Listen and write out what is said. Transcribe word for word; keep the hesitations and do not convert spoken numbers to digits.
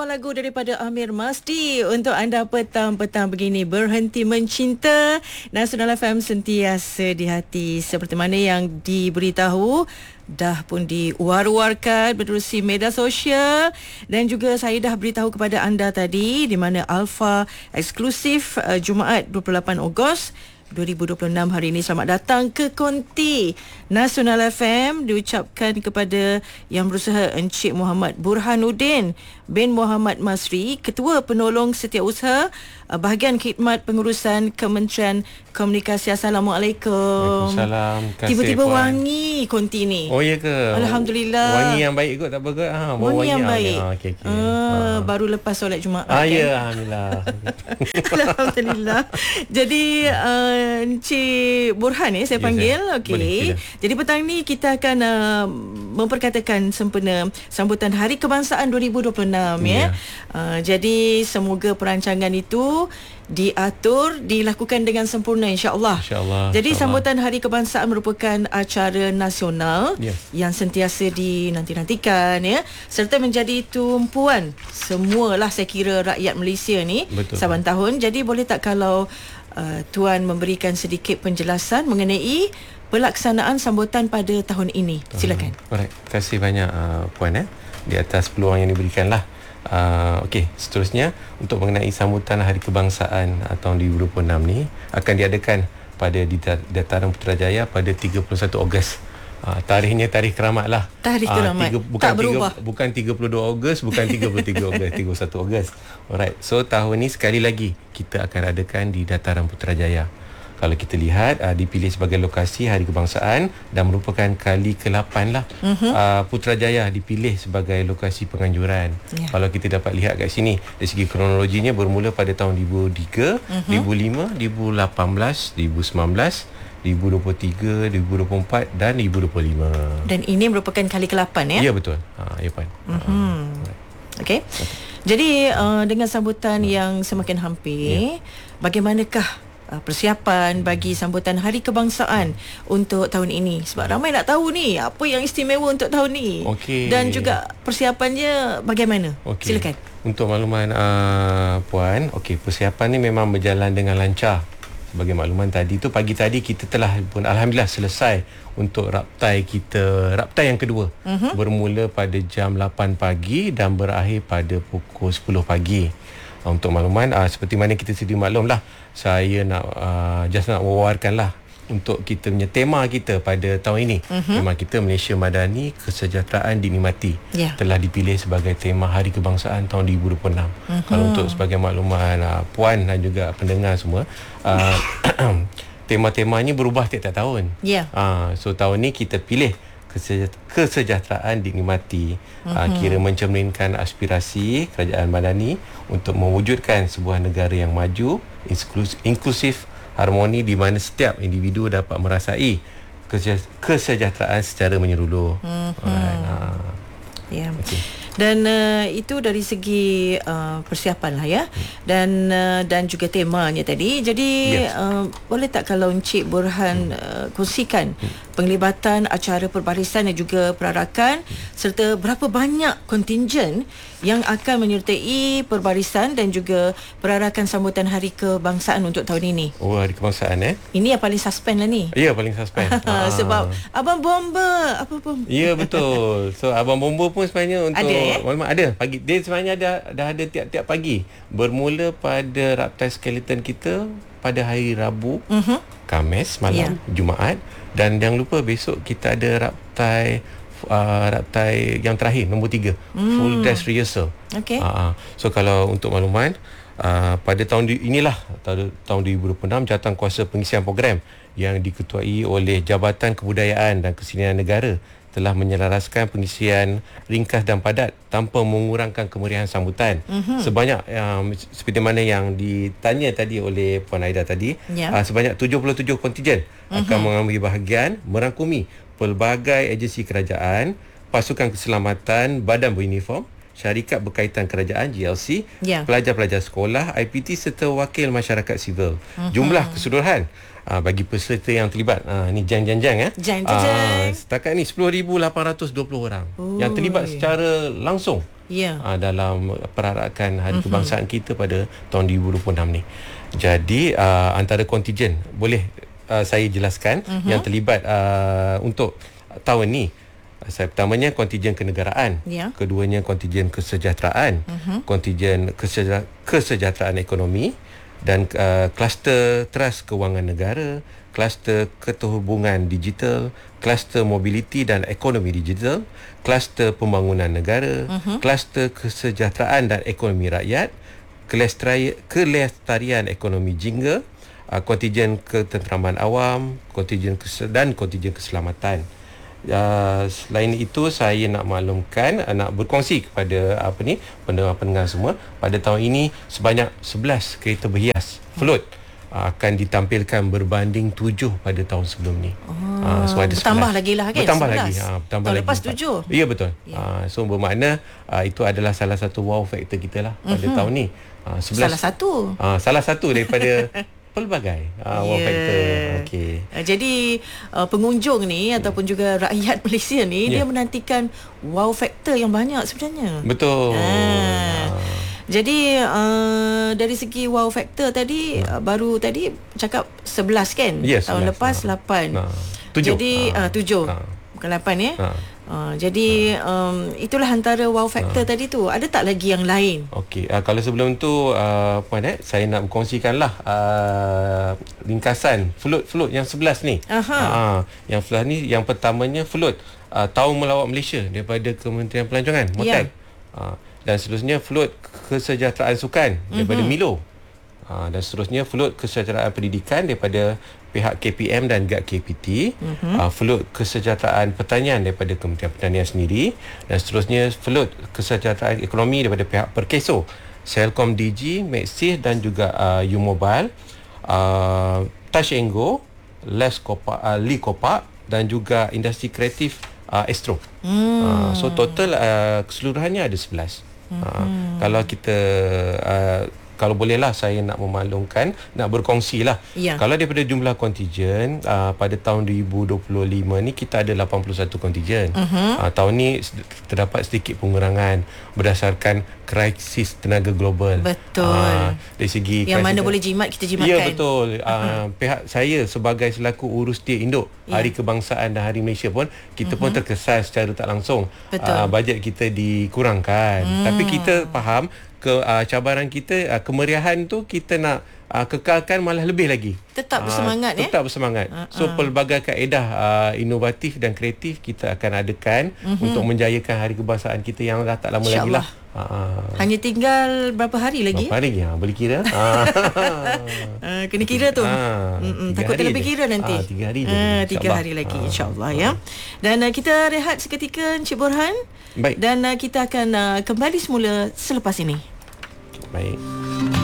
sebuah lagu daripada Amir Masdi untuk anda petang-petang begini. Berhenti Mencinta, Nasional F M sentiasa di hati. Seperti mana yang diberitahu, dah pun diwar-warkan menerusi media sosial, dan juga saya dah beritahu kepada anda tadi di mana Alfa eksklusif uh, Jumaat dua puluh lapan Ogos dua ribu dua puluh enam hari ini. Selamat datang ke Konti Nasional F M diucapkan kepada yang berusaha Encik Muhammad Burhanuddin bin Muhammad Masri, Ketua Penolong Setiausaha Bahagian Khidmat Pengurusan Kementerian Komunikasi. Assalamualaikum. Waalaikumsalam. Tiba-tiba puan. Wangi Konti ni. Oh ya ke? Alhamdulillah. Wangi yang baik kot, tak apa kot? Ha, wangi, wangi yang baik. Ha, okay, okay. Uh, ha. Baru lepas solat Jumaat. Ah, kan? ya, Alhamdulillah. Alhamdulillah. Jadi uh, Encik Burhan eh saya ya, panggil. Okey. Jadi petang ni kita akan uh, memperkatakan sempena sambutan Hari Kebangsaan dua ribu dua puluh enam ya. ya. Uh, jadi semoga perancangan itu diatur, dilakukan dengan sempurna insya-Allah. Insya-Allah. Jadi insya sambutan Hari Kebangsaan merupakan acara nasional ya. yang sentiasa dinanti-nantikan ya, serta menjadi tumpuan semualah saya kira rakyat Malaysia ni. Betul. Saban tahun. Jadi boleh tak kalau uh, tuan memberikan sedikit penjelasan mengenai pelaksanaan sambutan pada tahun ini? Silakan. Alright. Terima kasih banyak uh, puan eh di atas peluang yang diberikanlah. Uh, Okey, seterusnya untuk mengenai sambutan Hari Kebangsaan uh, tahun dua ribu dua puluh enam ni akan diadakan pada di Dataran Putrajaya pada tiga puluh satu Ogos. Uh, tarikhnya tarikh keramat lah. Tarikh keramat. Uh, tiga, bukan tak berubah. Tiga, bukan tiga puluh dua Ogos, bukan tiga puluh tiga Ogos, tiga puluh satu Ogos. Alright. So tahun ni sekali lagi kita akan adakan di Dataran Putrajaya. Kalau kita lihat uh, dipilih sebagai lokasi Hari Kebangsaan dan merupakan kali ke lapan lah uh-huh. uh, Putrajaya dipilih sebagai lokasi penganjuran. Yeah. Kalau kita dapat lihat kat sini dari segi kronologinya bermula pada tahun dua ribu tiga, uh-huh. dua ribu lima, dua ribu lapan belas, dua ribu sembilan belas, dua ribu dua puluh tiga, dua ribu dua puluh empat dan dua ribu dua puluh lima. Dan ini merupakan kali ke lapan ya? Ya betul. Ha, ya puan. Uh-huh. Uh, Okey. Okay. Jadi uh, dengan sambutan uh. yang semakin hampir, yeah. bagaimanakah persiapan bagi sambutan Hari Kebangsaan untuk tahun ini? Sebab ramai nak tahu ni apa yang istimewa untuk tahun ni. Okay. Dan juga persiapannya bagaimana? Okay. Silakan. Untuk makluman uh, puan, okey, persiapan ni memang berjalan dengan lancar. Sebagai makluman tadi tu, pagi tadi kita telah pun alhamdulillah selesai untuk raptai kita, raptai yang kedua. Uh-huh. Bermula pada jam lapan pagi dan berakhir pada pukul sepuluh pagi. Untuk makluman, uh, seperti mana kita sedia maklum lah, saya nak uh, just nak wawarkan lah untuk kita punya tema kita pada tahun ini. Uh-huh. Tema kita Malaysia Madani, Kesejahteraan Dinikmati. Yeah. Telah dipilih sebagai tema Hari Kebangsaan tahun dua ribu dua puluh enam. Uh-huh. Kalau untuk sebagai makluman uh, puan dan juga pendengar semua, uh, tema-temanya berubah tiap-tiap tahun. Yeah. Uh, so tahun ni kita pilih Kesejahteraan Dinikmati. Uh-huh. uh, Kira mencerminkan aspirasi kerajaan Madani untuk mewujudkan sebuah negara yang maju, inklusif, harmoni di mana setiap individu dapat merasai kesejahteraan secara menyeluruh. Uh-huh. Alright. Uh, yeah. Okay. Dan uh, itu dari segi uh, persiapan lah ya. Dan uh, dan juga temanya tadi. Jadi yes. uh, boleh tak kalau Encik Burhan hmm. uh, kongsikan hmm. penglibatan acara perbarisan dan juga perarakan, hmm. serta berapa banyak kontingen yang akan menyertai perbarisan dan juga perarakan sambutan Hari Kebangsaan untuk tahun ini? Oh, Hari Kebangsaan eh. Ini yang paling suspend lah ni. Ya, paling suspend. ah. Sebab Abang Bomba apa pun. Ya, betul. So Abang Bomba pun sebenarnya untuk ada, eh? Maklumat ada. Pagi dia sebenarnya dah dah ada tiap-tiap pagi. Bermula pada raptai skeleton kita pada hari Rabu, uh-huh. Khamis malam, yeah. Jumaat, dan jangan lupa besok kita ada raptai uh, raptai yang terakhir nombor tiga, mm. full dress rehearsal. Okay. Uh, so kalau untuk makluman, uh, pada tahun di, inilah tahun, tahun dua ribu dua puluh enam jawatan kuasa pengisian program yang diketuai oleh Jabatan Kebudayaan dan Kesenian Negara telah menyelaraskan pengisian ringkas dan padat tanpa mengurangkan kemeriahan sambutan. Mm-hmm. Sebanyak um, seperti mana yang ditanya tadi oleh Puan Aida tadi, yeah. uh, sebanyak tujuh puluh tujuh kontingen mm-hmm. akan mengambil bahagian merangkumi pelbagai agensi kerajaan, pasukan keselamatan, badan beruniform, syarikat berkaitan kerajaan G L C, yeah. pelajar-pelajar sekolah, I P T serta wakil masyarakat sivil. Mm-hmm. Jumlah keseluruhan Uh, bagi peserta yang terlibat, uh, ni jang-jang-jang eh. Jang-jang. Uh, setakat ni sepuluh ribu lapan ratus dua puluh orang Ui. yang terlibat secara langsung yeah. uh, dalam perarakan Hari mm-hmm. Kebangsaan kita pada tahun dua ribu dua puluh enam ni. Jadi uh, antara kontijen boleh uh, saya jelaskan mm-hmm. yang terlibat uh, untuk tahun ni. Saya pertamanya kontijen kenegaraan, yeah. keduanya kontijen kesejahteraan, mm-hmm. kontijen keseja- kesejahteraan ekonomi dan uh, kluster teras kewangan negara, kluster keterhubungan digital, kluster mobiliti dan ekonomi digital, kluster pembangunan negara, uh-huh. kluster kesejahteraan dan ekonomi rakyat, kelestarian ekonomi jingga, uh, kontijen ketenteraman awam, kontijen kes- dan kontijen keselamatan. Uh, selain itu saya nak maklumkan, uh, nak berkongsi kepada apa ni pendengar-pendengar semua, pada tahun ini sebanyak sebelas kereta berhias float uh, akan ditampilkan berbanding tujuh pada tahun sebelum ni. Oh, uh, so ada bertambah lagi lah kan? Bertambah lagi. Uh, bertambah tahun lagi. Lepas tujuh. Ya, betul. Yeah. Uh, so bermakna uh, itu adalah salah satu wow factor kita lah pada mm-hmm. tahun ni. Uh, sebelas, salah satu. Uh, salah satu daripada pelbagai uh, wow yeah. factor. Okey. Uh, jadi uh, pengunjung ni hmm. ataupun juga rakyat Malaysia ni yeah. dia menantikan wow factor yang banyak sebenarnya. Betul. Uh. Uh. Jadi uh, dari segi wow factor tadi uh. Uh, baru tadi cakap sebelas kan? Yes, tahun sebelas. lepas lapan. Uh. tujuh. Jadi uh. Uh, tujuh. Uh. Bukan lapan ya. Uh. Uh, jadi um, itulah antara wow factor uh. tadi tu. Ada tak lagi yang lain? Okey, uh, kalau sebelum tu uh, Puan eh, saya nak berkongsikanlah uh, ringkasan float-float yang sebelas ni. Uh, yang sebelas ni, yang pertamanya float uh, Tahun Melawat Malaysia daripada Kementerian Pelancongan, MOTEC. Yeah. Uh, dan seterusnya float Kesejahteraan Sukan daripada mm-hmm. Milo. Uh, dan seterusnya float Kesejahteraan Pendidikan daripada pihak K P M dan G A T K P T, mm-hmm. uh, float Kesejahteraan Pertanian daripada Kementerian Pertanian sendiri, dan seterusnya float Kesejahteraan Ekonomi daripada pihak Perkeso, Selcom D G, Maxis dan juga uh, U-Mobile, uh, Touch and Go, Les Kopak, uh, Lee Kopak dan juga industri kreatif uh, Astro. Mm. Uh, so total uh, keseluruhannya ada sebelas. Mm-hmm. Uh, kalau kita uh, kalau bolehlah saya nak memaklumkan, nak berkongsi lah. Ya. Kalau daripada jumlah kontijen uh, pada tahun dua ribu dua puluh lima ni kita ada lapan puluh satu kontijen. Uh-huh. Uh, tahun ni terdapat sedikit pengurangan berdasarkan krisis tenaga global. Betul. Uh, dari segi yang mana boleh jimat kita jimatkan. Ya, betul. Uh, uh-huh. Pihak saya sebagai selaku urus dia induk ya. Hari Kebangsaan dan Hari Malaysia pun kita uh-huh. pun terkesan secara tak langsung. Uh, bajet kita dikurangkan. Hmm. Tapi kita faham ke uh, cabaran kita, uh, kemeriahan tu kita nak uh, kekalkan malah lebih lagi. Tetap bersemangat uh, ya. Tetap bersemangat. Uh, uh. So pelbagai kaedah uh, inovatif dan kreatif kita akan adakan uh-huh. untuk menjayakan Hari Kebangsaan kita yang dah tak lama lagi lah. Uh, Hanya tinggal berapa hari lagi? Berapa hari lagi? Ha, boleh kira. uh, kena kira tu. Uh, takut terlebih kira nanti. Uh, tiga hari je. Uh, tiga hari lagi uh, insyaAllah uh. ya. Dan uh, kita rehat seketika Encik Borhan. Baik. Dan uh, kita akan uh, kembali semula selepas ini. Baik.